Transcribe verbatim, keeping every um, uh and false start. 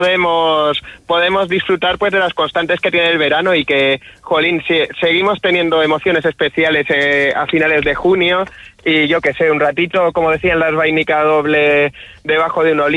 podemos podemos disfrutar pues de las constantes que tiene el verano y que, jolín, si, seguimos teniendo emociones especiales eh, a finales de junio y yo que sé, un ratito, como decían las vainica doble debajo de un olivo.